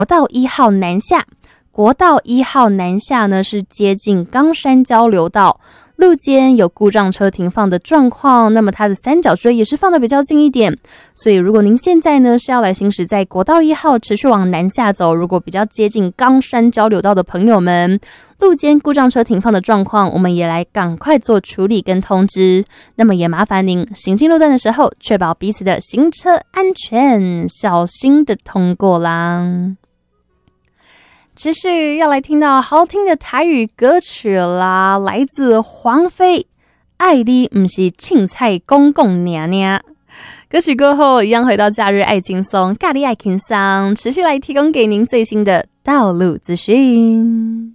国道1号南下，国道1号南下呢是接近冈山交流道，路肩有故障车停放的状况，那么它的三角锥也是放的比较近一点，所以如果您现在呢是要来行驶在国道1号持续往南下走，如果比较接近冈山交流道的朋友们，路肩故障车停放的状况，我们也来赶快做处理跟通知。那么也麻烦您行进路段的时候，确保彼此的行车安全，小心的通过啦。持续要来听到好听的台语歌曲啦，来自黄妃，爱你不是凊彩公公娘娘。歌曲过后，一样回到假日爱轻松，咖喱爱轻松，持续来提供给您最新的道路资讯。